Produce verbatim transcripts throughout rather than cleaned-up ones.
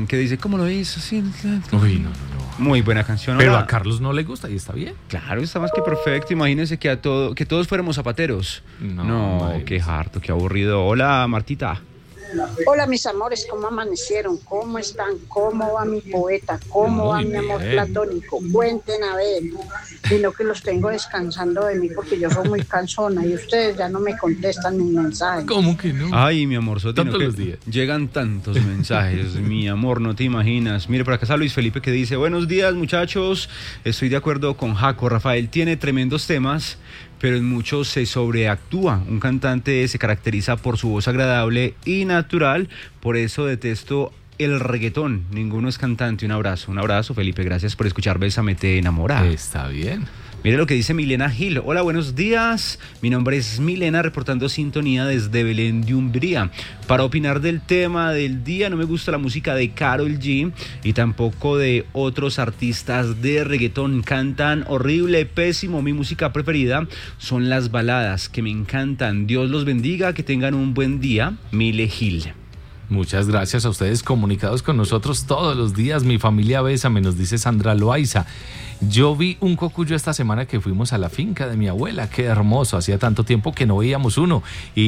que dice, ¿cómo lo hizo? Sí, Uy, no, no, no. Muy buena canción. Pero Hola. a Carlos no le gusta y está bien. Claro, está más que perfecto. Imagínense que a todo, que todos fuéramos zapateros. No, No, madre qué mía. harto, qué aburrido. Hola, Martita. Hola mis amores, ¿cómo amanecieron? ¿Cómo están? ¿Cómo va mi poeta? ¿Cómo Muy va mi amor bien. platónico? Cuenten a ver. Y no que los tengo descansando de mí porque yo soy muy cansona y ustedes ya no me contestan mis mensajes. ¿Cómo que no? Ay, mi amor, Sotino, Tantos que los días. llegan tantos mensajes, mi amor, no te imaginas. Mire, por acá está Luis Felipe que dice, buenos días muchachos, estoy de acuerdo con Jaco, Rafael tiene tremendos temas, pero en muchos se sobreactúa. Un cantante se caracteriza por su voz agradable y natural, por eso detesto el reggaetón. Ninguno es cantante. Un abrazo, un abrazo, Felipe, gracias por escuchar Bésame te enamora. Está bien. Mire lo que dice Milena Gil. Hola, buenos días. Mi nombre es Milena, reportando sintonía desde Belén de Umbría. Para opinar del tema del día, no me gusta la música de Karol G y tampoco de otros artistas de reggaetón. Cantan horrible, pésimo. Mi música preferida son las baladas, que me encantan. Dios los bendiga, que tengan un buen día. Mile Gil. Muchas gracias a ustedes comunicados con nosotros todos los días. Mi familia Bésame, nos dice Sandra Loaiza. Yo vi un cocuyo esta semana que fuimos a la finca de mi abuela. Qué hermoso, hacía tanto tiempo que no veíamos uno.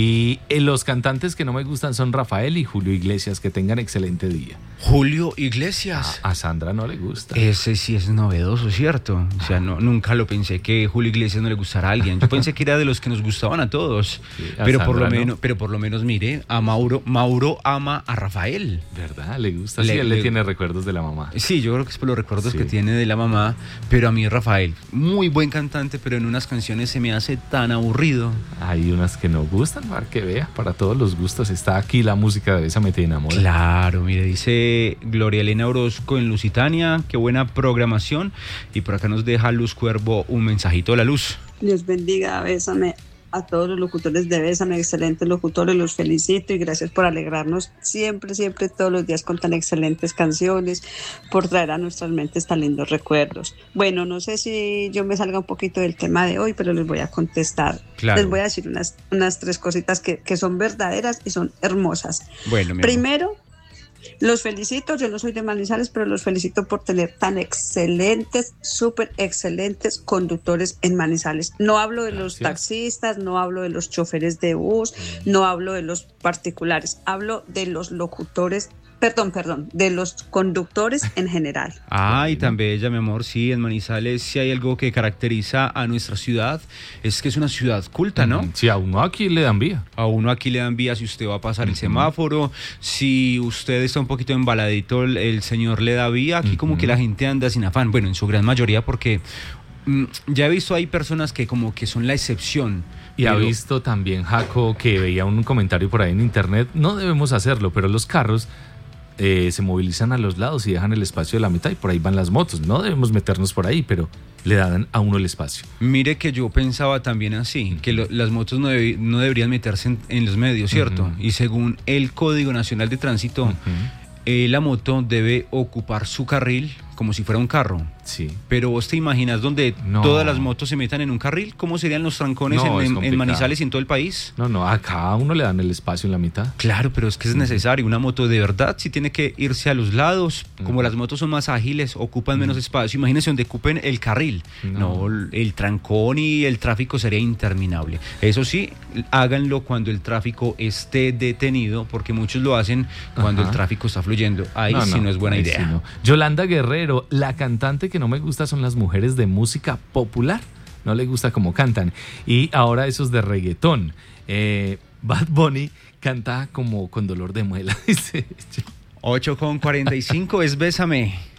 Y eh, los cantantes que no me gustan son Rafael y Julio Iglesias. Que tengan excelente día. Julio Iglesias. A, a Sandra no le gusta. Ese sí es novedoso, ¿cierto? O sea, no, nunca lo pensé que Julio Iglesias no le gustara a alguien. Yo pensé que era de los que nos gustaban a todos. Sí, a pero por lo Sandra no. menos, pero por lo menos, mire, a Mauro, Mauro ama a Rafael. ¿Verdad? ¿Le gusta? Le- sí, él le, le- tiene recuerdos de la mamá. Sí, yo creo que es por los recuerdos Sí. que tiene de la mamá, pero a mí Rafael, muy buen cantante, pero en unas canciones se me hace tan aburrido. Hay unas que no gustan, para que vea. Para todos los gustos está aquí la música de Bésame te enamora. Claro, mire, dice Gloria Elena Orozco en Lusitania, qué buena programación. Y por acá nos deja Luz Cuervo un mensajito. La Luz. Dios bendiga, Bésame, a todos los locutores de Bésame, excelentes locutores, los felicito y gracias por alegrarnos siempre, siempre, todos los días con tan excelentes canciones, por traer a nuestras mentes tan lindos recuerdos. Bueno, no sé si yo me salga un poquito del tema de hoy, pero les voy a contestar. Claro. Les voy a decir unas, unas tres cositas que, que son verdaderas y son hermosas. Bueno, mi amor. Primero, los felicito, yo no soy de Manizales, pero los felicito por tener tan excelentes, súper excelentes conductores en Manizales. No hablo de los Gracias. taxistas, no hablo de los choferes de bus, no hablo de los particulares, hablo de los locutores, perdón, perdón, de los conductores en general. Ay, tan bella, mi amor. Sí, en Manizales sí hay algo que caracteriza a nuestra ciudad. Es que es una ciudad culta, ¿no? Sí, a uno aquí le dan vía. A uno aquí le dan vía si usted va a pasar el semáforo. Si usted está un poquito embaladito, el, el señor le da vía. Aquí como que la gente anda sin afán. Bueno, en su gran mayoría porque mm, ya he visto hay personas que como que son la excepción. Y ha pero- visto también, Jaco, que veía un comentario por ahí en internet. No debemos hacerlo, pero los carros eh, se movilizan a los lados y dejan el espacio de la mitad y por ahí van las motos. No debemos meternos por ahí, pero le dan a uno el espacio. Mire que yo pensaba también así, que lo- las motos no, debi- no deberían meterse en, en los medios, ¿cierto? Ujú. Y según el Código Nacional de Tránsito, Ujú. eh, la moto debe ocupar su carril como si fuera un carro. Sí. Pero vos te imaginas donde No. todas las motos se metan en un carril, ¿cómo serían los trancones No, en- es en, en complicado. Manizales y en todo el país? No, no, a cada uno le dan el espacio en la mitad. Claro, pero es que es necesario. Una moto de verdad sí tiene que irse a los lados. Como Ujú. las motos son más ágiles, ocupan menos espacio. Imagínense donde ocupen el carril. No. No, el trancón y el tráfico sería interminable. Eso sí, háganlo cuando el tráfico esté detenido, porque muchos lo hacen cuando Ajá. el tráfico está fluyendo. Ahí sí no es buena ahí idea. sí no. Yolanda Guerrero, la cantante que no me gusta son las mujeres de música popular. No le gusta cómo cantan. Y ahora esos de reggaetón. Eh, Bad Bunny canta como con dolor de muela, dice. ocho con cuarenta y cinco es Bésame.